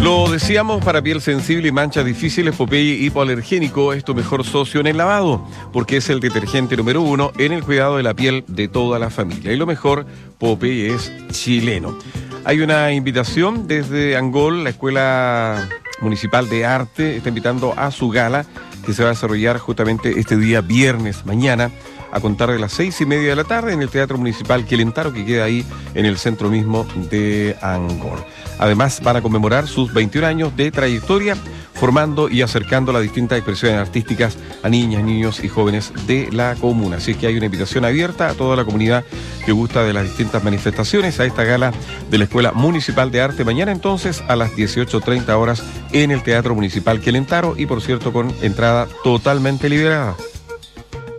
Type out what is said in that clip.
Lo decíamos, para piel sensible y manchas difíciles, Popeye Hipoalergénico es tu mejor socio en el lavado, porque es el detergente número 1 en el cuidado de la piel de toda la familia. Y lo mejor, Popeye es chileno. Hay una invitación desde Angol, la Escuela Municipal de Arte está invitando a su gala, que se va a desarrollar justamente este día viernes, mañana, a contar de las 6:30 de la tarde en el Teatro Municipal Quelentaro, que queda ahí en el centro mismo de Angol. Además, van a conmemorar sus 21 años de trayectoria, formando y acercando las distintas expresiones artísticas a niñas, niños y jóvenes de la comuna. Así es que hay una invitación abierta a toda la comunidad que gusta de las distintas manifestaciones a esta gala de la Escuela Municipal de Arte, mañana entonces a las 18:30 horas en el Teatro Municipal Quelentaro, y por cierto con entrada totalmente liberada.